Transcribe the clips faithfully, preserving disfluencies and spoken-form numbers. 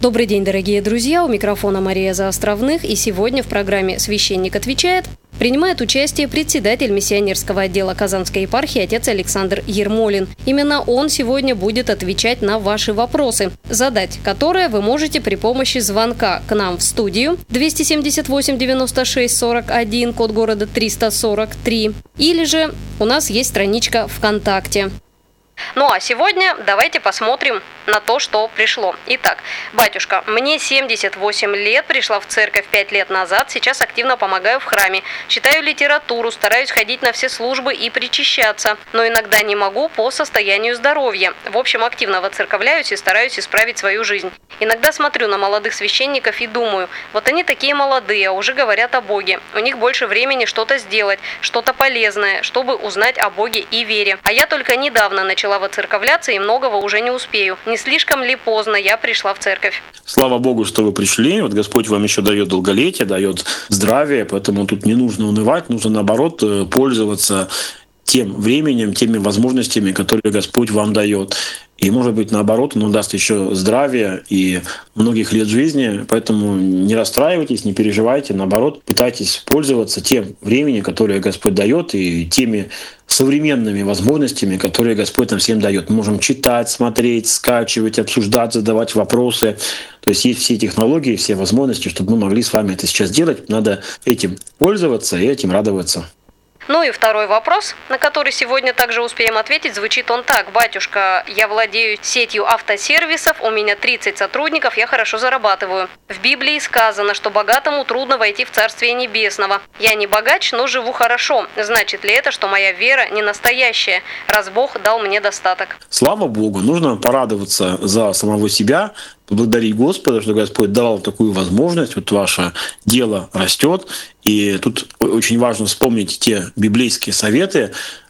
Добрый день, дорогие друзья, у микрофона Мария Заостровных, и сегодня в программе «Священник отвечает» принимает участие председатель миссионерского отдела Казанской епархии отец Александр Ермолин. Именно он сегодня будет отвечать на ваши вопросы, задать которые вы можете при помощи звонка к нам в студию двести семьдесят восемь девяносто шесть сорок один, код города триста сорок три, или же у нас есть страничка ВКонтакте. Ну а сегодня давайте посмотрим на то, что пришло. Итак, батюшка, мне семьдесят восемь лет, пришла в церковь пять лет назад, сейчас активно помогаю в храме, читаю литературу, стараюсь ходить на все службы и причащаться, но иногда не могу по состоянию здоровья. В общем, активно воцерковляюсь и стараюсь исправить свою жизнь. Иногда смотрю на молодых священников и думаю, вот они такие молодые, а уже говорят о Боге. У них больше времени что-то сделать, что-то полезное, чтобы узнать о Боге и вере. А я только недавно начала воцерковляться и многого уже не успею. Не слишком ли поздно я пришла в церковь? Слава Богу, что вы пришли. Вот Господь вам еще дает долголетие, дает здравие, поэтому тут не нужно унывать, нужно наоборот пользоваться тем временем, теми возможностями, которые Господь вам дает. И, может быть, наоборот, Он даст еще здравие и многих лет жизни. Поэтому не расстраивайтесь, не переживайте. Наоборот, пытайтесь пользоваться тем временем, которое Господь дает, и теми современными возможностями, которые Господь нам всем дает. Мы можем читать, смотреть, скачивать, обсуждать, задавать вопросы. То есть есть все технологии, все возможности, чтобы мы могли с вами это сейчас делать. Надо этим пользоваться и этим радоваться. Ну и второй вопрос, на который сегодня также успеем ответить, звучит он так. Батюшка, я владею сетью автосервисов, у меня тридцать сотрудников, я хорошо зарабатываю. В Библии сказано, что богатому трудно войти в Царствие Небесного. Я не богач, но живу хорошо. Значит ли это, что моя вера не настоящая, раз Бог дал мне достаток? Слава Богу, нужно порадоваться за самого себя, поблагодарить Господа, что Господь дал такую возможность, вот ваше дело растет. И тут очень важно вспомнить те библейские советы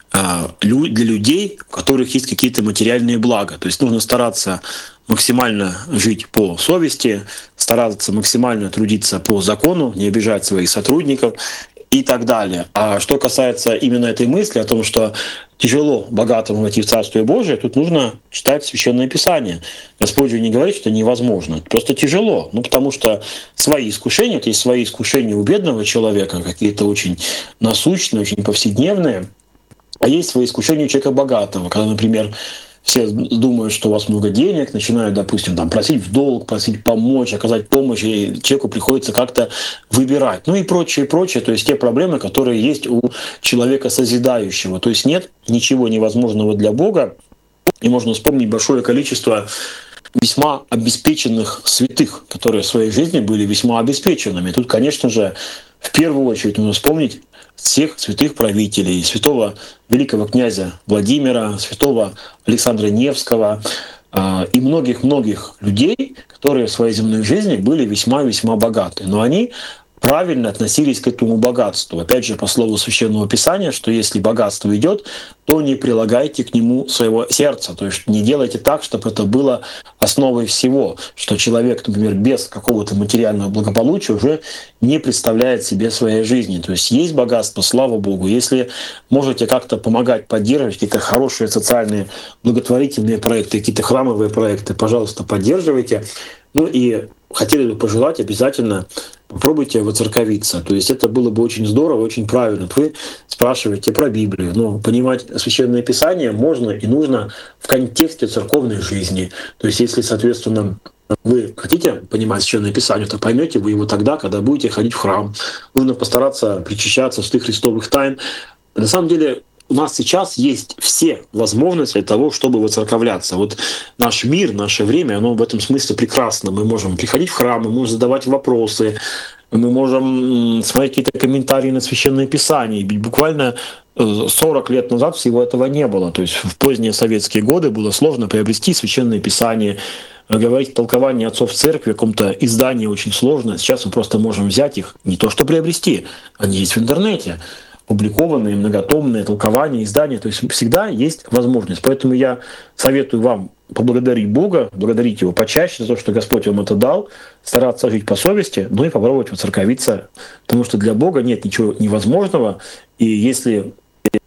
для людей, у которых есть какие-то материальные блага. То есть нужно стараться максимально жить по совести, стараться максимально трудиться по закону, не обижать своих сотрудников и так далее. А что касается именно этой мысли о том, что тяжело богатому войти в Царствие Божие, тут нужно читать Священное Писание. Господь же не говорит, что невозможно. Просто тяжело. Ну, потому что свои искушения, то есть свои искушения у бедного человека, какие-то очень насущные, очень повседневные, а есть свои искушения у человека богатого, когда, например, все думают, что у вас много денег, начинают, допустим, там, просить в долг, просить помочь, оказать помощь, и человеку приходится как-то выбирать. Ну и прочее, прочее. То есть те проблемы, которые есть у человека созидающего. То есть нет ничего невозможного для Бога. И можно вспомнить большое количество весьма обеспеченных святых, которые в своей жизни были весьма обеспеченными. Тут, конечно же, в первую очередь нужно вспомнить всех святых правителей, святого великого князя Владимира, святого Александра Невского э, и многих-многих людей, которые в своей земной жизни были весьма-весьма богаты. Но они правильно относились к этому богатству. Опять же, по слову Священного Писания, что если богатство идет, то не прилагайте к нему своего сердца. То есть не делайте так, чтобы это было основой всего, что человек, например, без какого-то материального благополучия уже не представляет себе своей жизни. То есть есть богатство, слава Богу. Если можете как-то помогать, поддерживать какие-то хорошие социальные благотворительные проекты, какие-то храмовые проекты, пожалуйста, поддерживайте. Ну и хотели бы пожелать обязательно попробуйте воцерковиться. То есть это было бы очень здорово, очень правильно. Вы спрашиваете про Библию. Но понимать Священное Писание можно и нужно в контексте церковной жизни. То есть если, соответственно, вы хотите понимать Священное Писание, то поймете вы его тогда, когда будете ходить в храм. Нужно постараться причащаться святых христовых тайн. На самом деле, у нас сейчас есть все возможности для того, чтобы воцерковляться. Вот наш мир, наше время, оно в этом смысле прекрасно. Мы можем приходить в храм, мы можем задавать вопросы, мы можем смотреть какие-то комментарии на Священное Писание. Ведь буквально сорок лет назад всего этого не было. То есть в поздние советские годы было сложно приобрести Священное Писание, говорить толкование отцов церкви, в каком-то издании очень сложно. Сейчас мы просто можем взять их, не то что приобрести, они есть в интернете. Публикованные, многотомные толкования, издания. То есть всегда есть возможность. Поэтому я советую вам поблагодарить Бога, благодарить Его почаще за то, что Господь вам это дал, стараться жить по совести, ну и попробовать воцерковиться. Потому что для Бога нет ничего невозможного. И если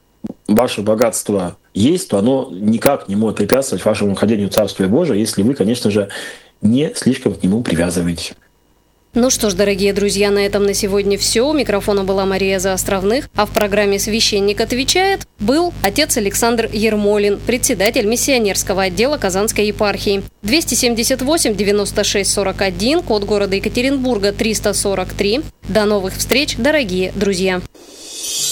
ваше богатство есть, то оно никак не может препятствовать вашему вхождению в Царствие Божие, если вы, конечно же, не слишком к нему привязывайтесь. Ну что ж, дорогие друзья, на этом на сегодня все. У микрофона была Мария Заостровных, а в программе «Священник отвечает» был отец Александр Ермолин, председатель миссионерского отдела Казанской епархии. двести семьдесят восемь девяносто шесть сорок один, код города Екатеринбурга триста сорок три. До новых встреч, дорогие друзья!